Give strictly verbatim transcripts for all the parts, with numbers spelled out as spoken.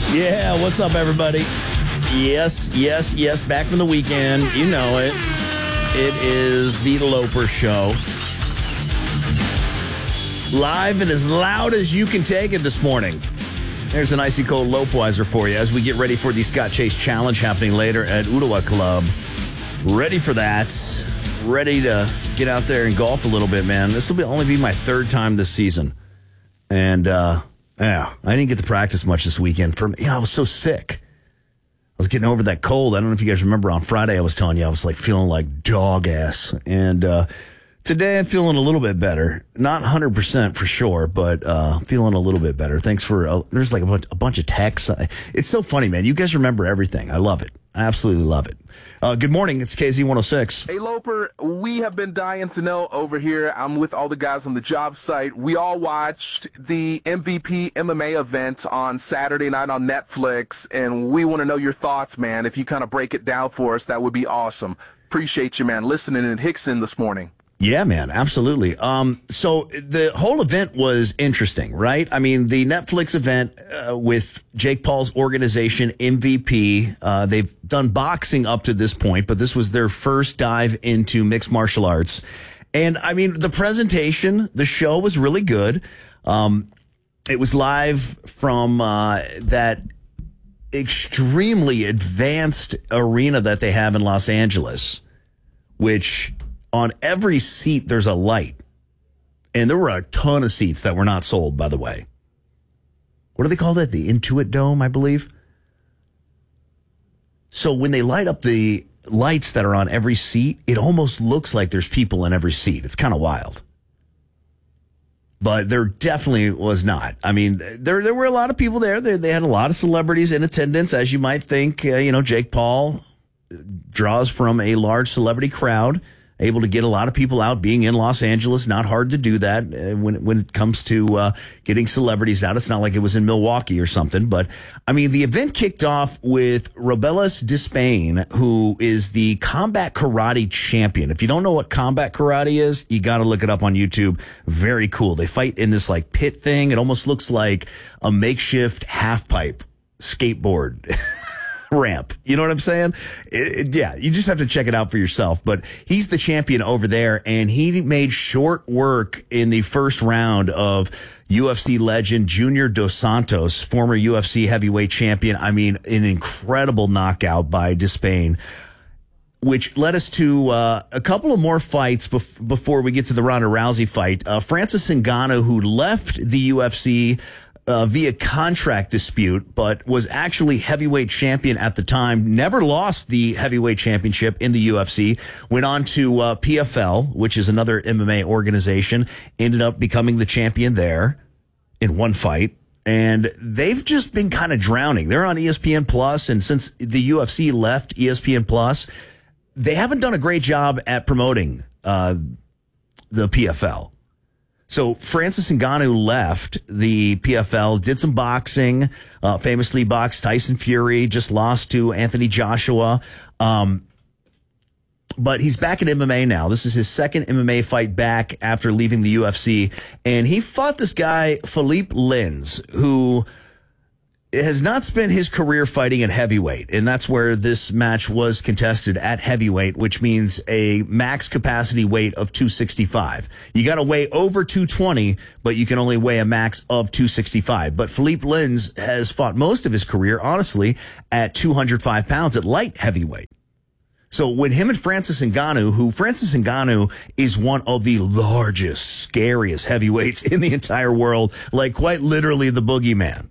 Yeah, what's up, everybody? Yes, yes, yes, back from the weekend. You know it. It is the Loper Show. Live and as loud as you can take it this morning. There's an icy cold Lopeweiser for you as we get ready for the Scott Chase Challenge happening later at Ottawa Club. Ready for that. Ready to get out there and golf a little bit, man. This will be only be my third time this season. And, uh, yeah, I didn't get to practice much this weekend. From, you know, I was so sick. I was getting over that cold. I don't know if you guys remember on Friday I was telling you I was like feeling like dog ass. And uh, today I'm feeling a little bit better. Not one hundred percent for sure, but uh, feeling a little bit better. Thanks for, uh, there's like a bunch, a bunch of texts. It's so funny, man. You guys remember everything. I love it. I absolutely love it. Uh, good morning. It's K Z one oh six. Hey, Loper, we have been dying to know over here. I'm with all the guys on the job site. We all watched the M V P M M A event on Saturday night on Netflix, and we want to know your thoughts, man. If you kind of break it down for us, that would be awesome. Appreciate you, man, listening in Hickson this morning. Yeah, man, absolutely. Um, so the whole event was interesting, right? I mean, the Netflix event uh, with Jake Paul's organization, M V P, uh, they've done boxing up to this point, but this was their first dive into mixed martial arts. And I mean, the presentation, the show was really good. Um, it was live from uh, that extremely advanced arena that they have in Los Angeles, which... on every seat, there's a light. And there were a ton of seats that were not sold, by the way. What do they call that? The Intuit Dome, I believe. So when they light up the lights that are on every seat, it almost looks like there's people in every seat. It's kind of wild. But there definitely was not. I mean, there there were a lot of people there. They, they had a lot of celebrities in attendance, as you might think. Uh, you know, Jake Paul draws from a large celebrity crowd. Able to get a lot of people out, being in Los Angeles. Not hard to do that uh, when, when it comes to uh, getting celebrities out. It's not like it was in Milwaukee or something. But, I mean, the event kicked off with Robelis Despain, who is the combat karate champion. If you don't know what combat karate is, you got to look it up on YouTube. Very cool. They fight in this, like, pit thing. It almost looks like a makeshift half-pipe skateboard ramp. You know what I'm saying? It, it, yeah, you just have to check it out for yourself. But he's the champion over there, and he made short work in the first round of U F C legend Junior Dos Santos, former U F C heavyweight champion. I mean, an incredible knockout by Despain, which led us to uh, a couple of more fights bef- before we get to the Ronda Rousey fight. Uh, Francis Ngannou, who left the U F C Uh, via contract dispute, but was actually heavyweight champion at the time, never lost the heavyweight championship in the U F C, went on to uh, P F L, which is another M M A organization, ended up becoming the champion there in one fight. And they've just been kind of drowning. They're on E S P N Plus, and since the U F C left E S P N Plus, they haven't done a great job at promoting uh, the P F L. So Francis Ngannou left the P F L, did some boxing, uh, famously boxed Tyson Fury, just lost to Anthony Joshua. Um, but he's back in M M A now. This is his second M M A fight back after leaving the U F C. And he fought this guy, Philippe Lins, who has not spent his career fighting at heavyweight, and that's where this match was contested, at heavyweight, which means a max capacity weight of two sixty-five. You got to weigh over two twenty, but you can only weigh a max of two sixty-five. But Philippe Lins has fought most of his career, honestly, at two hundred five pounds at light heavyweight. So when him and Francis Ngannou, who Francis Ngannou is one of the largest, scariest heavyweights in the entire world, like quite literally the boogeyman.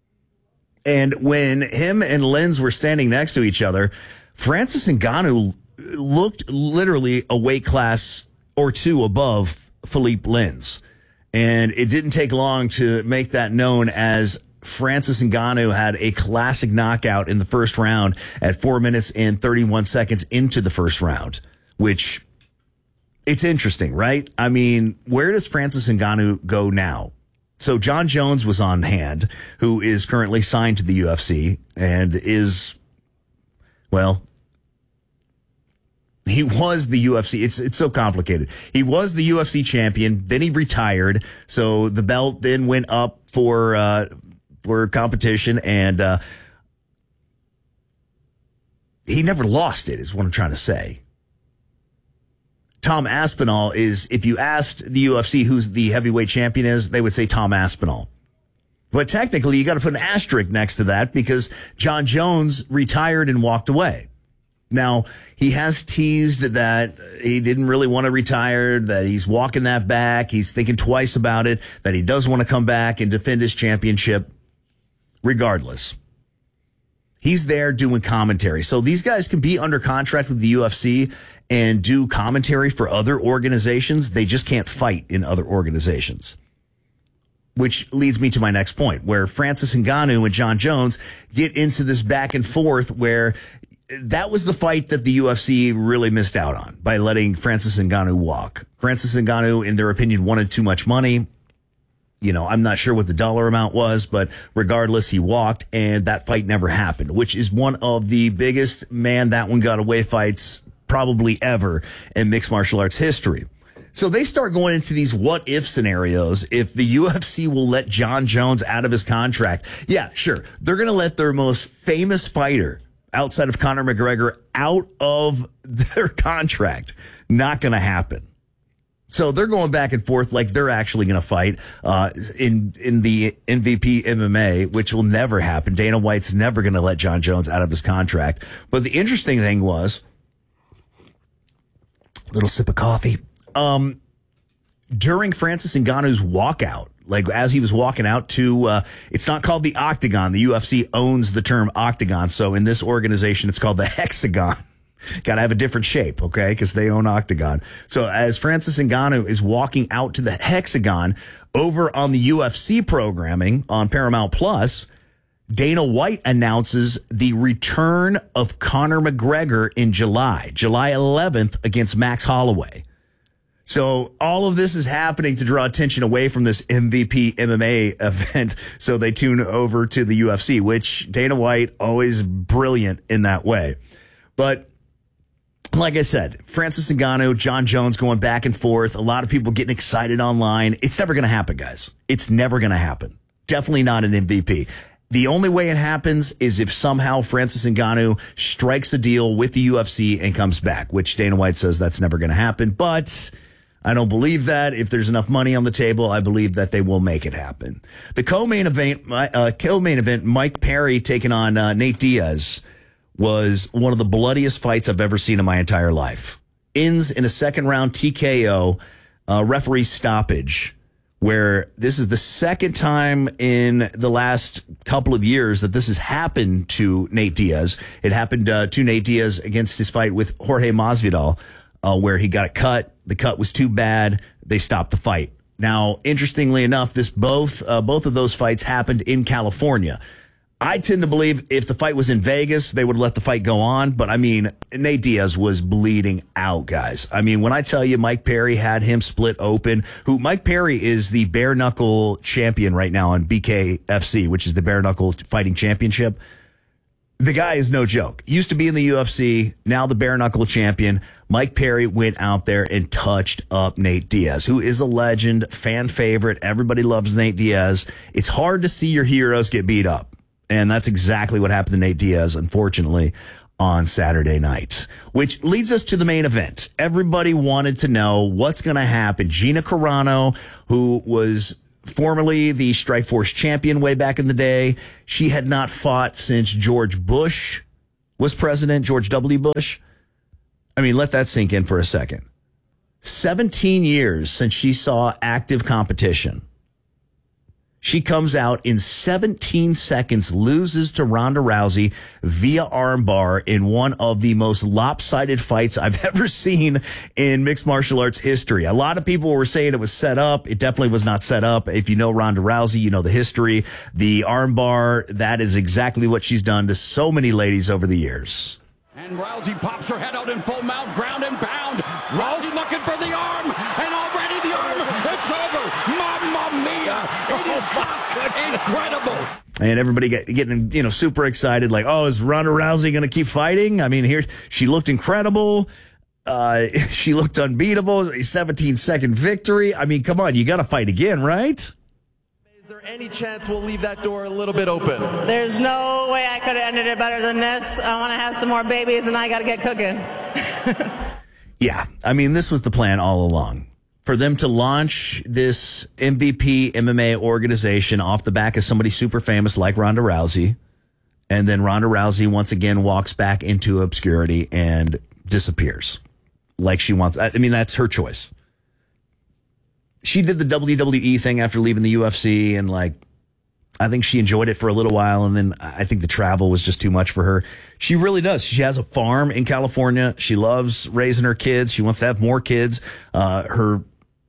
And when him and Lins were standing next to each other, Francis Ngannou looked literally a weight class or two above Philippe Lins. And it didn't take long to make that known, as Francis Ngannou had a classic knockout in the first round at four minutes and thirty-one seconds into the first round, which, it's interesting, right? I mean, where does Francis Ngannou go now? So John Jones was on hand, who is currently signed to the U F C and is, well, he was the U F C. It's it's so complicated. He was the U F C champion. Then he retired. So the belt then went up for uh, for competition, and uh, he never lost it, is what I'm trying to say. Tom Aspinall is, if you asked the U F C who's the heavyweight champion is, they would say Tom Aspinall. But technically, you got to put an asterisk next to that because John Jones retired and walked away. Now, he has teased that he didn't really want to retire, that he's walking that back. He's thinking twice about it, that he does want to come back and defend his championship. Regardless, he's there doing commentary. So these guys can be under contract with the U F C and do commentary for other organizations. They just can't fight in other organizations. Which leads me to my next point, where Francis Ngannou and John Jones get into this back and forth where that was the fight that the U F C really missed out on by letting Francis Ngannou walk. Francis Ngannou, in their opinion, wanted too much money. You know, I'm not sure what the dollar amount was, but regardless, he walked, and that fight never happened, which is one of the biggest man that one got away fights probably ever in mixed martial arts history. So they start going into these what if scenarios. If the U F C will let John Jones out of his contract, yeah, sure. They're going to let their most famous fighter outside of Conor McGregor out of their contract. Not going to happen. So they're going back and forth like they're actually going to fight uh, in in the M V P M M A, which will never happen. Dana White's never going to let John Jones out of his contract. But the interesting thing was, little sip of coffee. Um, during Francis Ngannou's walkout, like as he was walking out to, uh, it's not called the Octagon. The U F C owns the term Octagon. So in this organization, it's called the Hexagon. Got to have a different shape, okay? Because they own Octagon. So as Francis Ngannou is walking out to the Hexagon over on the U F C programming on Paramount Plus, Dana White announces the return of Conor McGregor in July, July eleventh against Max Holloway. So all of this is happening to draw attention away from this M V P M M A event. So they tune over to the U F C, which Dana White always brilliant in that way. But like I said, Francis Ngannou, John Jones going back and forth. A lot of people getting excited online. It's never going to happen, guys. It's never going to happen. Definitely not an M V P. The only way it happens is if somehow Francis Ngannou strikes a deal with the U F C and comes back, which Dana White says that's never going to happen. But I don't believe that. If there's enough money on the table, I believe that they will make it happen. The co-main event, uh, co-main event, Mike Perry taking on uh, Nate Diaz, was one of the bloodiest fights I've ever seen in my entire life. Ends in a second round T K O, uh, referee stoppage, where this is the second time in the last couple of years that this has happened to Nate Diaz. It happened uh, to Nate Diaz against his fight with Jorge Masvidal, uh, where he got a cut. The cut was too bad. They stopped the fight. Now, interestingly enough, this both uh, both of those fights happened in California. I tend to believe if the fight was in Vegas, they would let the fight go on. But, I mean, Nate Diaz was bleeding out, guys. I mean, when I tell you Mike Perry had him split open, who Mike Perry is the bare knuckle champion right now on B K F C, which is the bare knuckle fighting championship. The guy is no joke. Used to be in the U F C, now the bare knuckle champion. Mike Perry went out there and touched up Nate Diaz, who is a legend, fan favorite. Everybody loves Nate Diaz. It's hard to see your heroes get beat up. And that's exactly what happened to Nate Diaz, unfortunately, on Saturday night. Which leads us to the main event. Everybody wanted to know what's going to happen. Gina Carano, who was formerly the Strikeforce champion way back in the day, she had not fought since George Bush was president, George W. Bush. I mean, let that sink in for a second. seventeen years since she saw active competition. She comes out in seventeen seconds, loses to Ronda Rousey via armbar in one of the most lopsided fights I've ever seen in mixed martial arts history. A lot of people were saying it was set up. It definitely was not set up. If you know Ronda Rousey, you know the history. The armbar, that is exactly what she's done to so many ladies over the years. And Rousey pops her head out in full mount, ground and pound. Rousey looking for the arm, and already the arm, it's over. Mamma mia, it is just incredible. And everybody get, getting, you know, super excited, like, oh, is Ronda Rousey going to keep fighting? I mean, here, she looked incredible. Uh, she looked unbeatable. A seventeen second victory. I mean, come on, you got to fight again, right? there any chance we'll leave that door a little bit open? There's no way I could have ended it better than this. I want to have some more babies, and I got to get cooking. Yeah, I mean, this was the plan all along. For them to launch this M V P M M A organization off the back of somebody super famous like Ronda Rousey, and then Ronda Rousey once again walks back into obscurity and disappears like she wants. I mean, that's her choice. She did the W W E thing after leaving the U F C, and like, I think she enjoyed it for a little while, and then I think the travel was just too much for her. She really does. She has a farm in California. She loves raising her kids. She wants to have more kids. Uh, her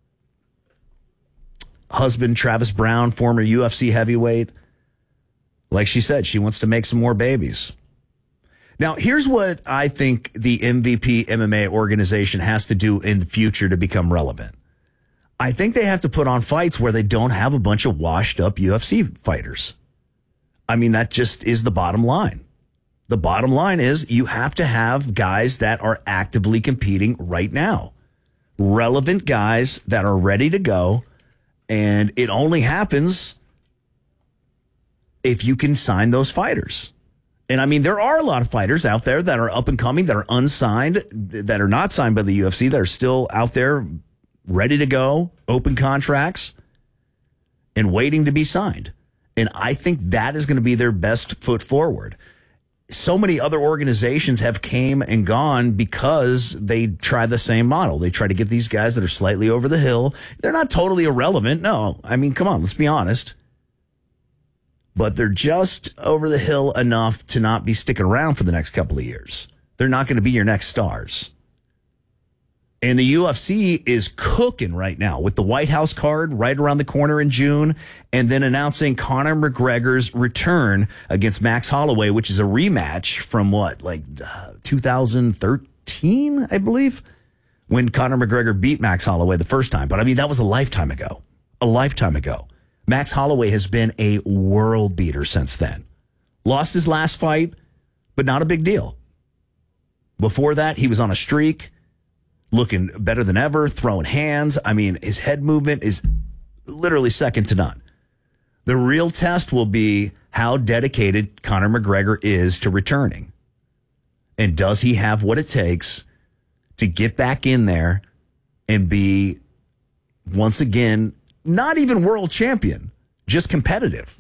husband, Travis Brown, former U F C heavyweight, like she said, she wants to make some more babies. Now, here's what I think the M V P M M A organization has to do in the future to become relevant. I think they have to put on fights where they don't have a bunch of washed up U F C fighters. I mean, that just is the bottom line. The bottom line is you have to have guys that are actively competing right now. Relevant guys that are ready to go. And it only happens if you can sign those fighters. And I mean, there are a lot of fighters out there that are up and coming, that are unsigned, that are not signed by the U F C, that are still out there ready to go, open contracts, and waiting to be signed. And I think that is going to be their best foot forward. So many other organizations have came and gone because they try the same model. They try to get these guys that are slightly over the hill. They're not totally irrelevant. No, I mean, come on, let's be honest. But they're just over the hill enough to not be sticking around for the next couple of years. They're not going to be your next stars. And the U F C is cooking right now with the White House card right around the corner in June, and then announcing Conor McGregor's return against Max Holloway, which is a rematch from what, like uh, two thousand thirteen, I believe, when Conor McGregor beat Max Holloway the first time. But I mean, that was a lifetime ago, a lifetime ago. Max Holloway has been a world beater since then. Lost his last fight, but not a big deal. Before that, he was on a streak, looking better than ever, throwing hands. I mean, his head movement is literally second to none. The real test will be how dedicated Conor McGregor is to returning. And does he have what it takes to get back in there and be, once again, not even world champion, just competitive?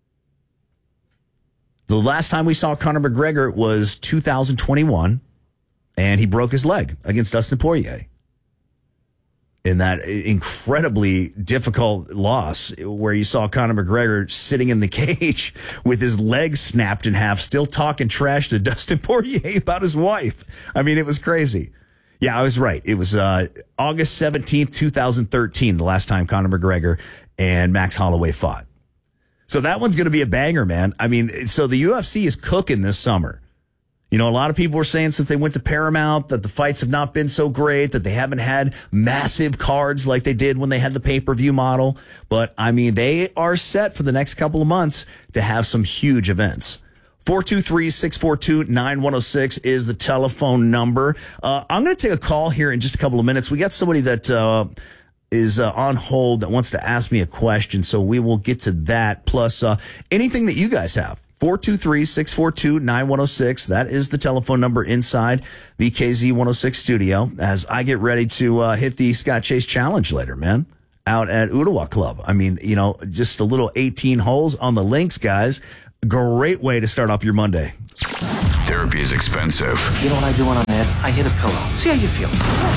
The last time we saw Conor McGregor was two thousand twenty-one. And he broke his leg against Dustin Poirier in that incredibly difficult loss where you saw Conor McGregor sitting in the cage with his legs snapped in half, still talking trash to Dustin Poirier about his wife. I mean, it was crazy. Yeah, I was right. It was uh, August seventeenth, twenty thirteen, the last time Conor McGregor and Max Holloway fought. So that one's going to be a banger, man. I mean, so the U F C is cooking this summer. You know, a lot of people were saying since they went to Paramount that the fights have not been so great, that they haven't had massive cards like they did when they had the pay-per-view model. But, I mean, they are set for the next couple of months to have some huge events. four two three, six four two, nine one oh six is the telephone number. Uh, I'm going to take a call here in just a couple of minutes. We got somebody that uh, is uh, on hold that wants to ask me a question, so we will get to that. Plus, uh, anything that you guys have. four two three, six four two, nine one oh six. That is the telephone number inside the K Z one oh six studio as I get ready to uh, hit the Scott Chase Challenge later, man, out at Ottawa Club. I mean, you know, just a little eighteen holes on the links, guys. Great way to start off your Monday. Therapy is expensive. You know what I do when I'm mad? I hit a pillow. See how you feel.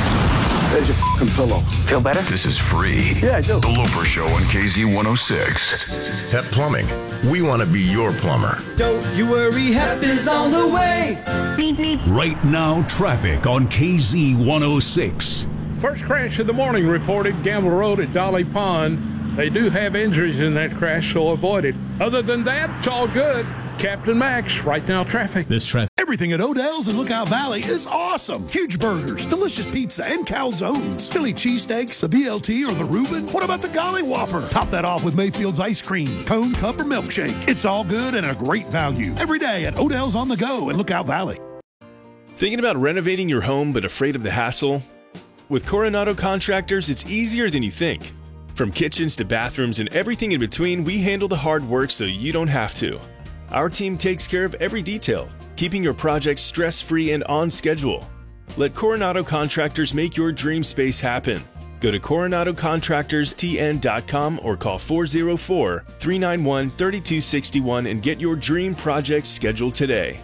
There's your fucking pillow. Feel better? This is free. Yeah, I do. The Loper Show on K Z one oh six. Hep Plumbing. We want to be your plumber. Don't you worry, Hep is on the way. Beep, beep. Right now, traffic on K Z one oh six. First crash of the morning reported Gamble Road at Dolly Pond. They do have injuries in that crash, so avoid it. Other than that, it's all good. Captain Max, right now traffic. This traffic. Everything at Odell's in Lookout Valley is awesome. Huge burgers, delicious pizza, and calzones. Philly cheesesteaks, the B L T, or the Reuben. What about the Golly Whopper? Top that off with Mayfield's ice cream, cone, cup, or milkshake. It's all good and a great value. Every day at Odell's on the go in Lookout Valley. Thinking about renovating your home but afraid of the hassle? With Coronado Contractors, it's easier than you think. From kitchens to bathrooms and everything in between, we handle the hard work so you don't have to. Our team takes care of every detail, keeping your project stress-free and on schedule. Let Coronado Contractors make your dream space happen. Go to coronado contractors t n dot com or call four oh four, three nine one, three two six one and get your dream project scheduled today.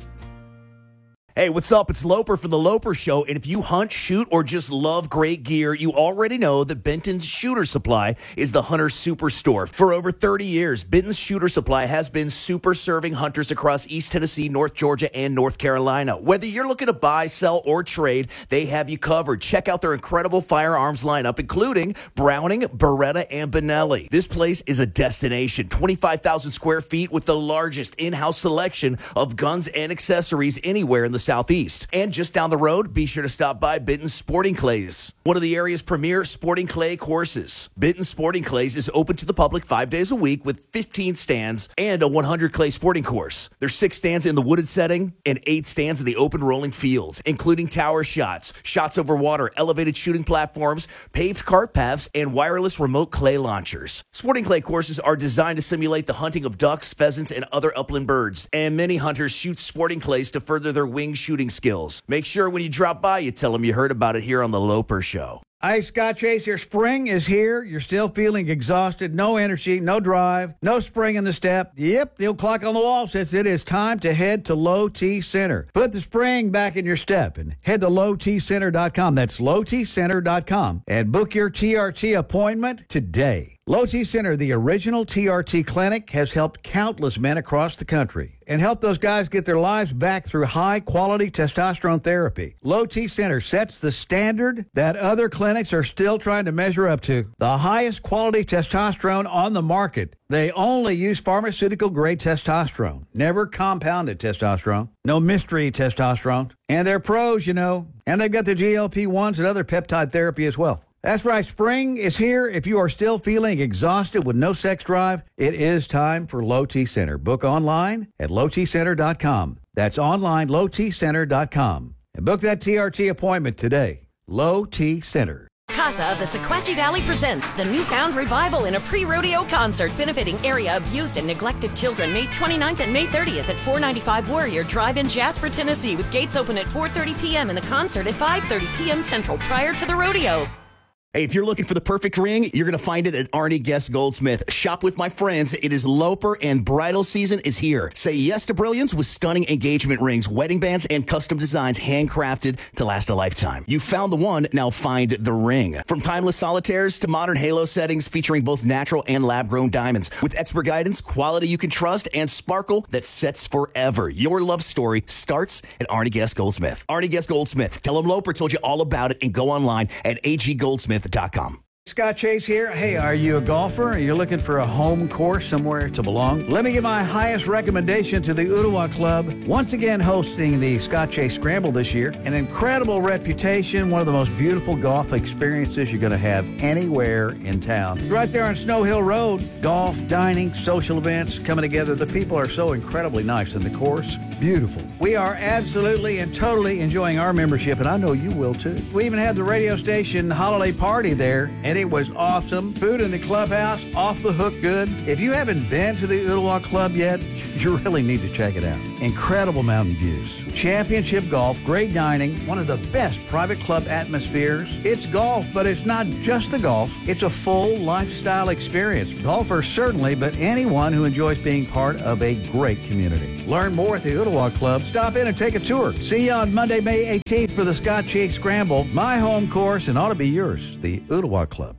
Hey, what's up? It's Loper for the Loper Show, and if you hunt, shoot, or just love great gear, you already know that Benton's Shooter Supply is the hunter superstore. For over thirty years, Benton's Shooter Supply has been super serving hunters across East Tennessee, North Georgia, and North Carolina. Whether you're looking to buy, sell, or trade, they have you covered. Check out their incredible firearms lineup, including Browning, Beretta, and Benelli. This place is a destination. twenty-five thousand square feet with the largest in-house selection of guns and accessories anywhere in the Southeast. And just down the road, be sure to stop by Benton's Sporting Clays, one of the area's premier sporting clay courses. Benton's Sporting Clays is open to the public five days a week with fifteen stands and a one hundred clay sporting course. There's six stands in the wooded setting and eight stands in the open rolling fields, including tower shots, shots over water, elevated shooting platforms, paved cart paths, and wireless remote clay launchers. Sporting clay courses are designed to simulate the hunting of ducks, pheasants, and other upland birds, and many hunters shoot sporting clays to further their wing shooting skills. Make sure when you drop by, you tell them you heard about it here on the Loper Show. Hey, Scott Chase here. Spring is here. You're still feeling exhausted, no energy, no drive, no spring in the step. Yep, the old clock on the wall says it is time to head to Low T Center. Put the spring back in your step and head to low t center dot com. That's low t center dot com and book your T R T appointment today. Low T Center, the original T R T clinic, has helped countless men across the country and helped those guys get their lives back through high-quality testosterone therapy. Low T Center sets the standard that other clinics are still trying to measure up to. The highest quality testosterone on the market. They only use pharmaceutical-grade testosterone, never compounded testosterone, no mystery testosterone. And they're pros, you know, and they've got the G L P one s and other peptide therapy as well. That's right, spring is here. If you are still feeling exhausted with no sex drive, it is time for Low T Center. Book online at low t center dot com. That's online, low t center dot com. And book that T R T appointment today. Low T Center. Casa of the Sequatchie Valley presents the Newfound Revival in a pre-rodeo concert benefiting area abused and neglected children May twenty-ninth and May thirtieth at four ninety-five Warrior Drive in Jasper, Tennessee, with gates open at four thirty p.m. and the concert at five thirty p.m. Central prior to the rodeo. Hey, if you're looking for the perfect ring, you're going to find it at Arnie Guest Goldsmith. Shop with my friends. It is Loper and bridal season is here. Say yes to brilliance with stunning engagement rings, wedding bands, and custom designs handcrafted to last a lifetime. You found the one, now find the ring. From timeless solitaires to modern halo settings featuring both natural and lab-grown diamonds. With expert guidance, quality you can trust, and sparkle that sets forever. Your love story starts at Arnie Guest Goldsmith. Arnie Guest Goldsmith. Tell them Loper told you all about it and go online at a g goldsmith dot com. Scott Chase here. Hey, are you a golfer? Are you looking for a home course somewhere to belong? Let me give my highest recommendation to the Ottawa Club. Once again hosting the Scott Chase Scramble this year. An incredible reputation, one of the most beautiful golf experiences you're going to have anywhere in town. Right there on Snow Hill Road, golf, dining, social events coming together. The people are so incredibly nice, and the course, beautiful. We are absolutely and totally enjoying our membership, and I know you will too. We even had the radio station holiday party there, and it was awesome. Food in the clubhouse, off the hook good. If you haven't been to the Ottawa Club yet, you really need to check it out. Incredible mountain views, championship golf, great dining, one of the best private club atmospheres. It's golf, but it's not just the golf. It's a full lifestyle experience. Golfers certainly, but anyone who enjoys being part of a great community. Learn more at the Ottawa Club. Stop in and take a tour. See you on Monday, May eighteenth for the Scott Chase Scramble. My home course and ought to be yours, the Ottawa Club.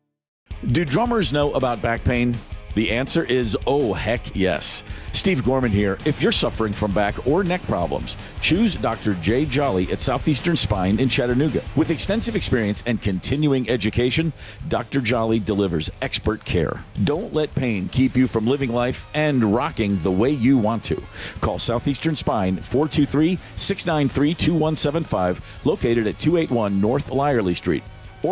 Do drummers know about back pain? The answer is, oh, heck yes. Steve Gorman here. If you're suffering from back or neck problems, choose Doctor Jay Jolly at Southeastern Spine in Chattanooga. With extensive experience and continuing education, Doctor Jolly delivers expert care. Don't let pain keep you from living life and rocking the way you want to. Call Southeastern Spine, four two three, six nine three, two one seven five, located at two eighty-one North Lyerly Street.